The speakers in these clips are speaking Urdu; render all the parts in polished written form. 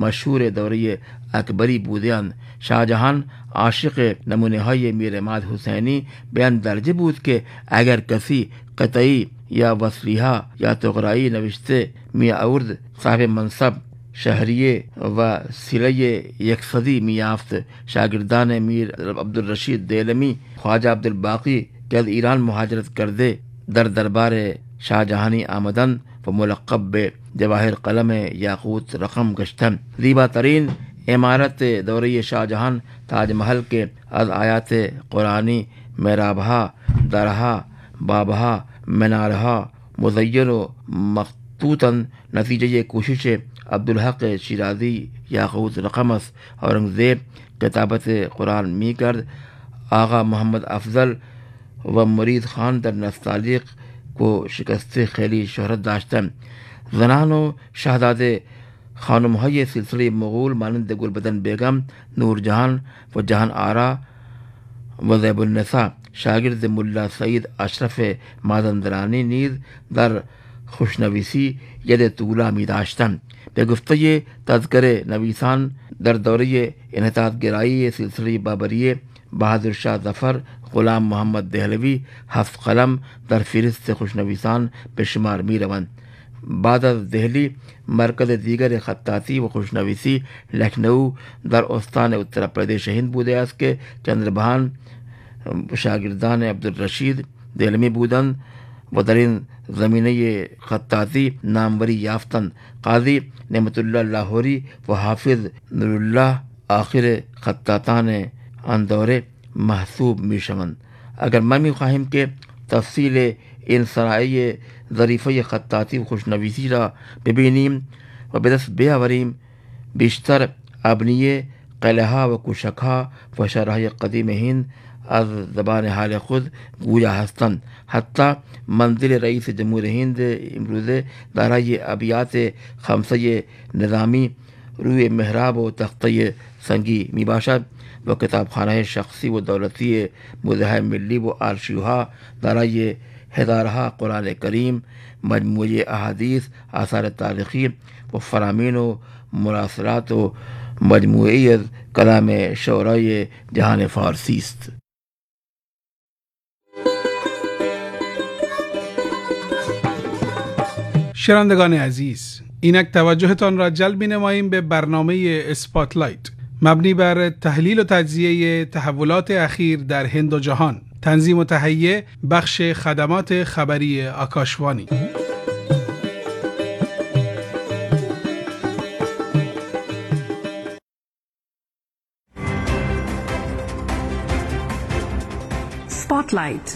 مشهور دوره اکبری بودند. شاهجهان عاشق نمونه‌های میر عماد حسینی به آن درجه بود که اگر کسی قطعی یا وصلیها یا تقرایی نوشته می آورد، صاحب منصب شهریه و سیله یکصدی می یافت. شاگردان میر عبدالرشید دیلمی، خواجہ عبدالباقی که از ایران مهاجرت کرده در دربار شاهجهانی آمدند و ملقب به جواهر قلم یاقوت رقم گشتند. زیباترین عمارت دوره شاهجهان تاج محل که از آیات قرآنی محرابها، درها، بابها، منارها مزین و مخطوطا نتیجه کوشش عبدالحق شیرازی یاقوت رقم است. اورنگزیب کتابت قرآن می کرد. آقا محمد افضل و مرید خان در نستعلیق کو شکست خیلی شهرت داشتند. زنان و شهزاده خانم‌های سلسله مغول مانند گلبدن بیگم، نورجهان و جهان آرا و زیب النساء شاگرد ملا سعید اشرف مازندرانی نیز در خوشنویسی ید طولا می داشتند. به گفته تذکر نویسان در دوره انحطاط گرایی سلسله بابریه، بہادر شاہ ظفر، غلام محمد دہلوی 7 قلم در فہرست خوشنویسان به شمار می روند. بعد از دہلی مرکز دیگر خطاطی و خوشنویسی لکھنؤ در استان اتر پردیش هند بوده است که چندربهان شاگردان عبدالرشید دیلمی بودند و در این زمینه خطاطی ناموری یافتند. قاضی نعمت الله لاہوری و حافظ نوراللہ آخر خطاطان آن دوره محسوب می شوند. اگر ما می خواهیم که تفصیل این صنایع ظریفه خطاطی و خوشنویسی را ببینیم و به دست بیاوریم، بیشتر ابنیه، قلعه‌ها و کوشک‌ها و شهرهای قدیم هند از زبان حال خود گویا هستند. حتی منزل رئیس جمهور هند امروزه دارای ابیات خمسه نظامی روی محراب و تخته سنگی می باشد و کتابخانه شخصی و دولتی موزه ملی و آرشیوها دارای هزارها قرآن کریم، مجموعه احادیث، آثار تاریخی و فرامین و مراسلات و مجموعه از کلام شعرای جهان فارسی است. شنوندگان عزیز، اینک توجهتان را جلب نماییم به برنامه اسپاتلایت مبنی بر تحلیل و تجزیه تحولات اخیر در هند و جهان. تنظیم و تهیه بخش خدمات خبری Akashvani. Spotlight.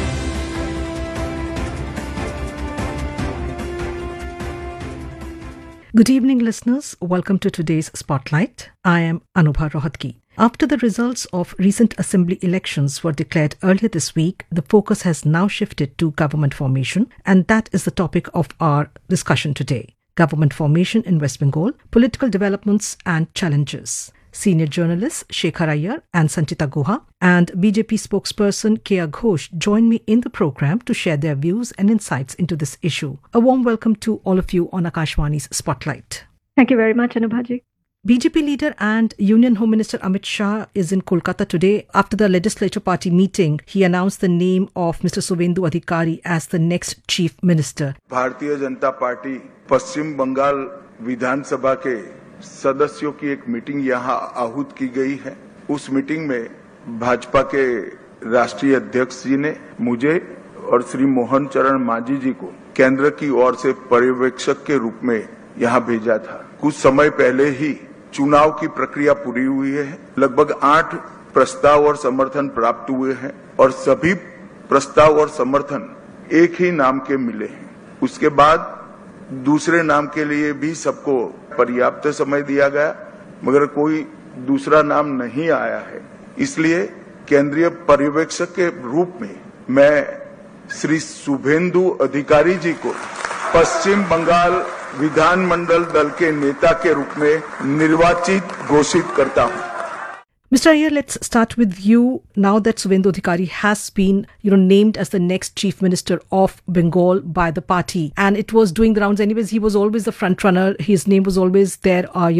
Good evening, listeners. Welcome to today's Spotlight. I am Anubha Rohatgi. After the results of recent assembly elections were declared earlier this week, the focus has now shifted to government formation, and that is the topic of our discussion today. Government formation in West Bengal, political developments and challenges. Senior journalists Shekhar Iyer and Sanchita Guha and BJP spokesperson Kiya Ghosh join me in the program to share their views and insights into this issue. A warm welcome to all of you on Akashwani's Spotlight. Thank you very much, Anubhaji. BJP leader and Union Home Minister Amit Shah is in Kolkata today. After the legislature party meeting, he announced the name of Mr. Suvendu Adhikari as the next chief minister. Bharatiya Janata party पश्चिम बंगाल विधानसभा के सदस्यों की एक मीटिंग यहाँ आहूत की गई है। उस मीटिंग में भाजपा के राष्ट्रीय अध्यक्ष जी ने मुझे और श्री मोहन चरण मांझी जी को केंद्र की ओर से पर्यवेक्षक के रूप में यहाँ भेजा था। कुछ समय पहले ही चुनाव की प्रक्रिया पूरी हुई है। लगभग 8 प्रस्ताव और समर्थन प्राप्त हुए हैं और सभी प्रस्ताव और समर्थन एक ही नाम के मिले हैं। उसके बाद दूसरे नाम के लिए भी सबको पर्याप्त समय दिया गया, मगर कोई दूसरा नाम नहीं आया है। इसलिए केंद्रीय पर्यवेक्षक के रूप में मैं श्री शुभेंदु अधिकारी जी को पश्चिम बंगाल विधानमंडल दल के नेता के रूप में निर्वाचित घोषित करता हूं। Mr. Iyer, let's start with you. Now that Suvendu Adhikari has been, named as the next chief minister of Bengal by the party, and it was doing the rounds anyways. He was always the front runner. His name was always there,